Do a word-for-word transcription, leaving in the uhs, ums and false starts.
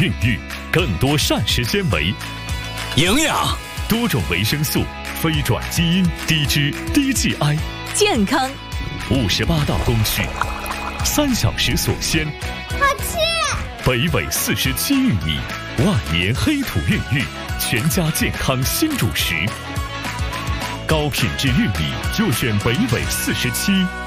孕育，更多膳食纤维、 营养、 多种维生素、非转基因、低脂、低 G I， 健康。 五十八道工序，三小时锁鲜。 好吃！ 北纬四十七玉米，万年黑土孕育，全家健康新主食。高品质玉米就选北纬四十七。